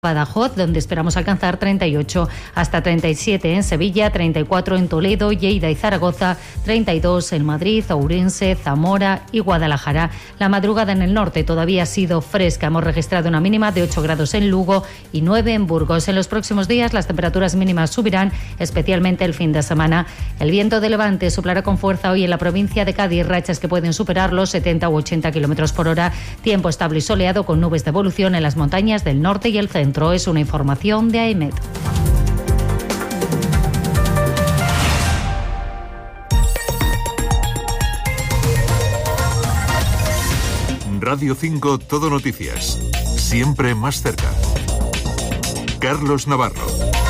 Badajoz, donde esperamos alcanzar 38, hasta 37 en Sevilla, 34 en Toledo, Lleida y Zaragoza, 32 en Madrid, Ourense, Zamora y Guadalajara. La madrugada en el norte todavía ha sido fresca. Hemos registrado una mínima de 8 grados en Lugo y 9 en Burgos. En los próximos días las temperaturas mínimas subirán, especialmente el fin de semana. El viento de levante soplará con fuerza hoy en la provincia de Cádiz, rachas que pueden superar los 70 u 80 kilómetros por hora. Tiempo estable y soleado con nubes de evolución en las montañas del norte y el centro. Es una información de AEMET. Radio 5 Todo Noticias. Siempre más cerca. Carlos Navarro.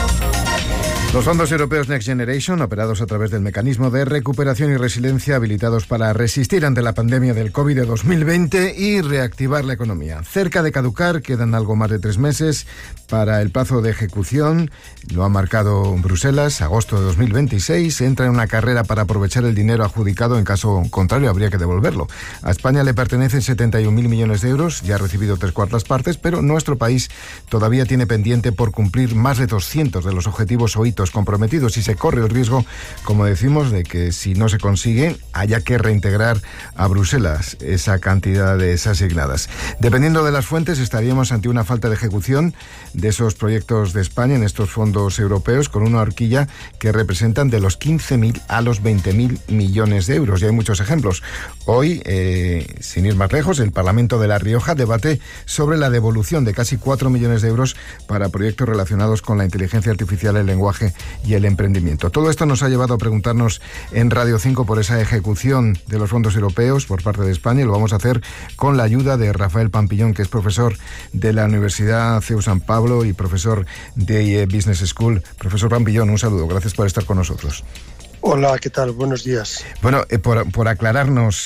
Los fondos europeos Next Generation, operados a través del mecanismo de recuperación y resiliencia, habilitados para resistir ante la pandemia del COVID de 2020 y reactivar la economía. Cerca de caducar, quedan algo más de 3 meses para el plazo de ejecución. Lo ha marcado Bruselas, agosto de 2026. Entra en una carrera para aprovechar el dinero adjudicado, en caso contrario habría que devolverlo. A España le pertenecen 71.000 millones de euros, ya ha recibido 3/4 partes, pero nuestro país todavía tiene pendiente por cumplir más de 200 de los objetivos o hitos comprometidos, y se corre el riesgo, como decimos, de que si no se consigue haya que reintegrar a Bruselas esa cantidad de asignadas. Dependiendo de las fuentes, estaríamos ante una falta de ejecución de esos proyectos de España en estos fondos europeos, con una horquilla que representan de los 15.000 a los 20.000 millones de euros. Y hay muchos ejemplos. Hoy, sin ir más lejos, el Parlamento de La Rioja debate sobre la devolución de casi 4 millones de euros para proyectos relacionados con la inteligencia artificial, el lenguaje y el emprendimiento. Todo esto nos ha llevado a preguntarnos en Radio 5 por esa ejecución de los fondos europeos por parte de España, y lo vamos a hacer con la ayuda de Rafael Pampillón, que es profesor de la Universidad CEU San Pablo y profesor de IE Business School. Profesor Pampillón, un saludo, gracias por estar con nosotros. Hola, ¿qué tal? Buenos días. Bueno, por aclararnos,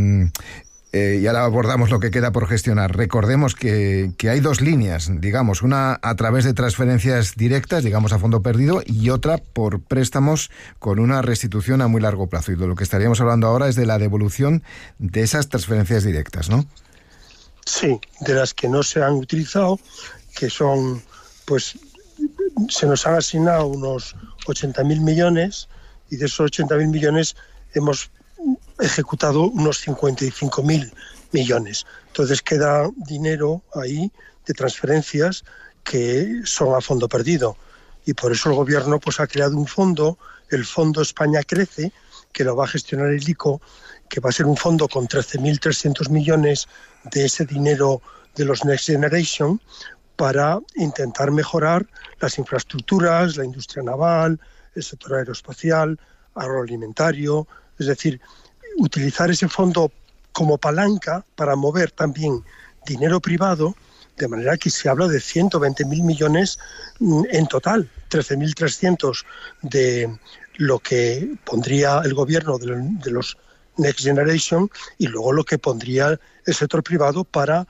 y ahora abordamos lo que queda por gestionar. Recordemos que hay dos líneas, digamos, una a través de transferencias directas, digamos a fondo perdido, y otra por préstamos con una restitución a muy largo plazo. Y de lo que estaríamos hablando ahora es de la devolución de esas transferencias directas, ¿no? Sí, de las que no se han utilizado, que son, pues, se nos han asignado unos 80.000 millones, y de esos 80.000 millones hemos ejecutado unos 55.000 millones. Entonces queda dinero ahí de transferencias que son a fondo perdido, y por eso el gobierno pues ha creado un fondo, el Fondo España Crece, que lo va a gestionar el ICO, que va a ser un fondo con 13.300 millones de ese dinero de los Next Generation, para intentar mejorar las infraestructuras, la industria naval, el sector aeroespacial, agroalimentario, es decir, utilizar ese fondo como palanca para mover también dinero privado, de manera que se habla de 120.000 millones en total, 13.300 de lo que pondría el gobierno de los Next Generation, y luego lo que pondría el sector privado para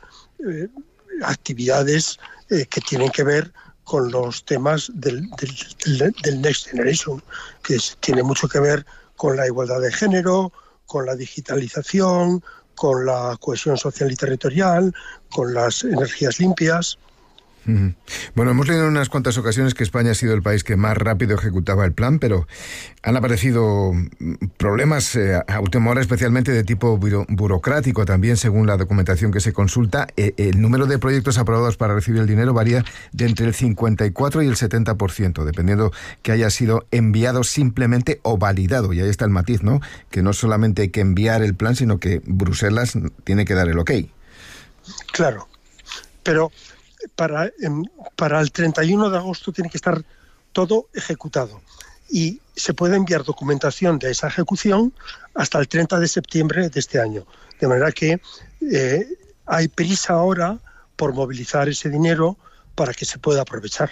actividades que tienen que ver con los temas del Next Generation, que tiene mucho que ver con la igualdad de género, con la digitalización, con la cohesión social y territorial, con las energías limpias. Bueno, hemos leído en unas cuantas ocasiones que España ha sido el país que más rápido ejecutaba el plan, pero han aparecido problemas a última hora, especialmente de tipo burocrático también, según la documentación que se consulta. El número de proyectos aprobados para recibir el dinero varía de entre el 54 y el 70%, dependiendo que haya sido enviado simplemente o validado. Y ahí está el matiz, ¿no? Que no solamente hay que enviar el plan, sino que Bruselas tiene que dar el ok. Claro, pero para el 31 de agosto tiene que estar todo ejecutado, y se puede enviar documentación de esa ejecución hasta el 30 de septiembre de este año. De manera que hay prisa ahora por movilizar ese dinero para que se pueda aprovechar.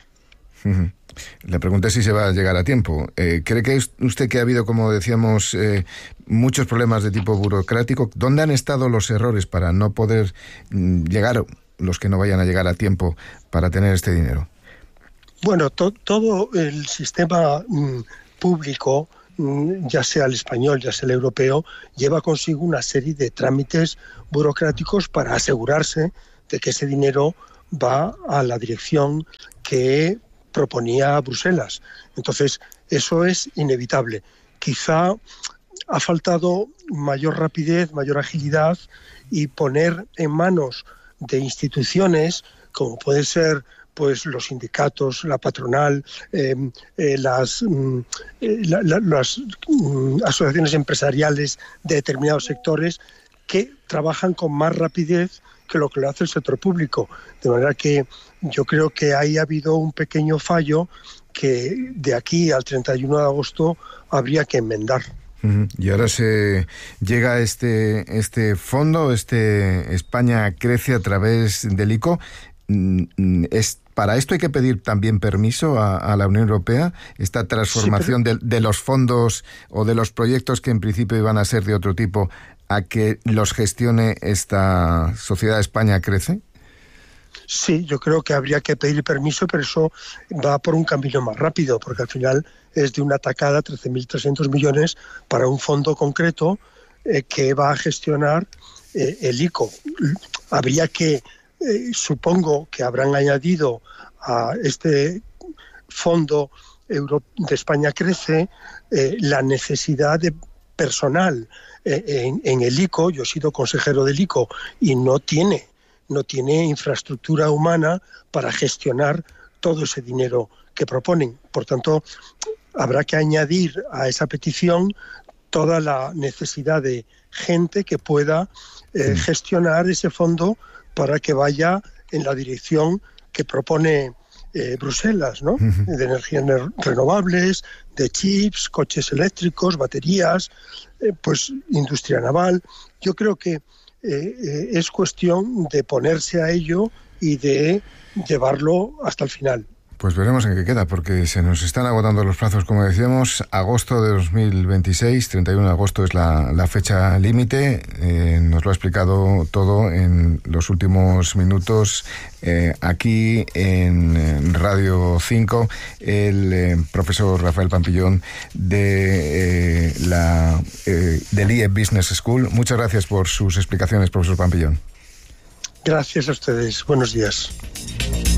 La pregunta es si se va a llegar a tiempo. ¿Cree que usted que ha habido, como decíamos, muchos problemas de tipo burocrático? ¿Dónde han estado los errores para no poder llegar, los que no vayan a llegar a tiempo, para tener este dinero? Bueno, todo el sistema público, ya sea el español, ya sea el europeo, lleva consigo una serie de trámites burocráticos para asegurarse de que ese dinero va a la dirección que proponía Bruselas. Entonces, eso es inevitable. Quizá ha faltado mayor rapidez, mayor agilidad y poner en manos de instituciones como pueden ser pues los sindicatos, la patronal, las asociaciones empresariales de determinados sectores que trabajan con más rapidez que lo que lo hace el sector público. De manera que yo creo que ahí ha habido un pequeño fallo que de aquí al 31 de agosto habría que enmendar. Y ahora se llega este fondo, España crece a través del ICO. ¿Para esto hay que pedir también permiso a la Unión Europea? ¿Esta transformación de los fondos o de los proyectos que en principio iban a ser de otro tipo a que los gestione esta Sociedad España crece? Sí, yo creo que habría que pedir permiso, pero eso va por un camino más rápido, porque al final es de una tacada 13.300 millones para un fondo concreto que va a gestionar el ICO. Habría que, supongo que habrán añadido a este fondo de España Crece la necesidad de personal en el ICO. Yo he sido consejero del ICO y no tiene infraestructura humana para gestionar todo ese dinero que proponen. Por tanto, habrá que añadir a esa petición toda la necesidad de gente que pueda gestionar ese fondo para que vaya en la dirección que propone Bruselas, ¿no? De energías renovables, de chips, coches eléctricos, baterías, pues industria naval. Yo creo que es cuestión de ponerse a ello y de llevarlo hasta el final. Pues veremos en qué queda, porque se nos están agotando los plazos, como decíamos. Agosto de 2026, 31 de agosto es la fecha límite. Nos lo ha explicado todo en los últimos minutos aquí en Radio 5 el profesor Rafael Pampillón del IE Business School. Muchas gracias por sus explicaciones, profesor Pampillón. Gracias a ustedes. Buenos días.